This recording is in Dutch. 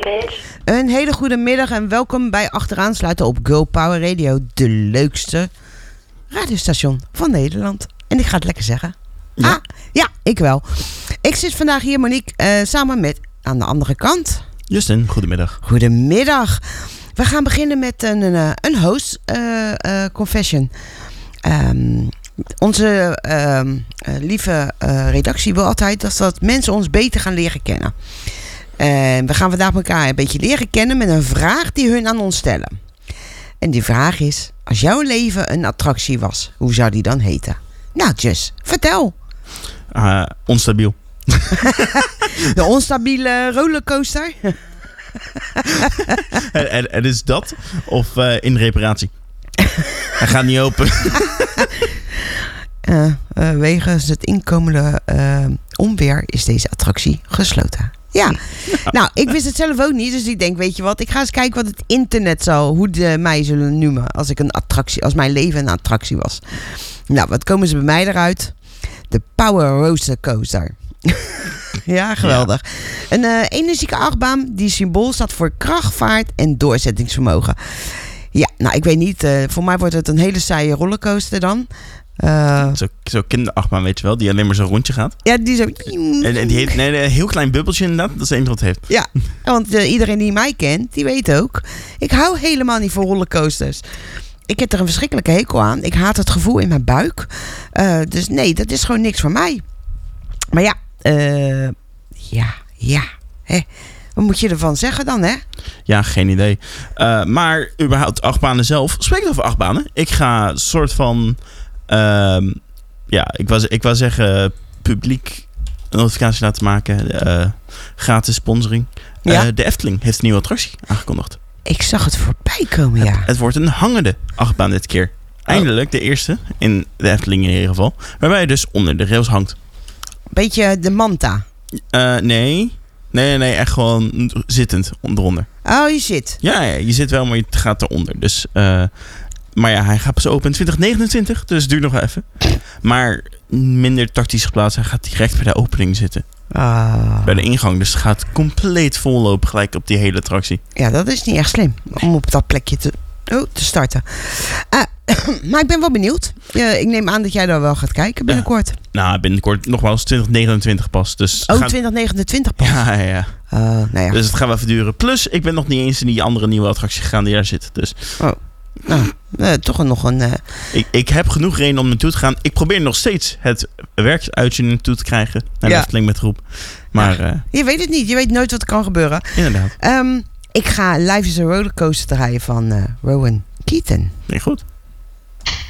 Bridge. Een hele goede middag en welkom bij Achteraansluiten op Girl Power Radio. De leukste radiostation van Nederland. En ik ga het lekker zeggen. Ja, Ja, ik wel. Ik zit vandaag hier, Monique, samen met aan de andere kant Justin, goedemiddag. Goedemiddag. We gaan beginnen met een host confession. Onze lieve redactie wil altijd dat mensen ons beter gaan leren kennen. En we gaan vandaag elkaar een beetje leren kennen met een vraag die hun aan ons stellen. En die vraag is, als jouw leven een attractie was, hoe zou die dan heten? Nou, Jus, vertel. Onstabiel. De onstabiele rollercoaster. En is dat of in reparatie? Hij gaat niet open. Wegens het inkomende onweer is deze attractie gesloten. Ja, nou, ik wist het zelf ook niet. Dus ik denk, weet je wat, ik ga eens kijken wat het internet hoe mij zullen noemen als mijn leven een attractie was. Nou, wat komen ze bij mij eruit? De Power Roller Coaster. Ja, geweldig. Ja. Een energieke achtbaan die symbool staat voor krachtvaart en doorzettingsvermogen. Ja, nou, ik weet niet. Voor mij wordt het een hele saaie rollercoaster dan. Zo kinderachtbaan, weet je wel, die alleen maar zo'n rondje gaat. Ja, die zo. En die heeft een heel klein bubbeltje inderdaad. Dat is het enige wat het heeft. Ja, want iedereen die mij kent, die weet ook. Ik hou helemaal niet van rollercoasters. Ik heb er een verschrikkelijke hekel aan. Ik haat het gevoel in mijn buik. Dus nee, dat is gewoon niks voor mij. Maar ja. Hè. Wat moet je ervan zeggen dan, hè? Ja, geen idee. Maar überhaupt achtbanen zelf. Spreekt over achtbanen. Ik ga soort van... ik wou zeggen publiek notificatie laten maken. Gratis sponsoring. Ja? De Efteling heeft een nieuwe attractie aangekondigd. Ik zag het voorbij komen, ja. Het wordt een hangende achtbaan dit keer. Eindelijk de eerste in de Efteling in ieder geval. Waarbij je dus onder de rails hangt. Beetje de Manta. Nee, echt gewoon zittend eronder. Oh, je zit. Ja, je zit wel, maar je gaat eronder. Dus, maar ja, hij gaat pas open in 2029, dus het duurt nog wel even. Maar minder tactisch geplaatst, hij gaat direct bij de opening zitten. Bij de ingang, dus het gaat compleet vollopen gelijk op die hele attractie. Ja, dat is niet echt slim om op dat plekje te starten. Maar ik ben wel benieuwd. Ik neem aan dat jij daar wel gaat kijken binnenkort. Binnenkort nogmaals 2029 pas. Dus 2029 pas? Ja. Nou ja. Dus het gaat wel even duren. Plus, ik ben nog niet eens in die andere nieuwe attractie gegaan die daar zit. Dus. Toch nog een... Ik heb genoeg reden om naartoe te gaan. Ik probeer nog steeds het werkuitje naartoe te krijgen. Naar de Efteling met groep. Maar... je weet het niet. Je weet nooit wat er kan gebeuren. Inderdaad. Ik ga Life is a Rollercoaster draaien van Rowan Keaton. Nee, goed.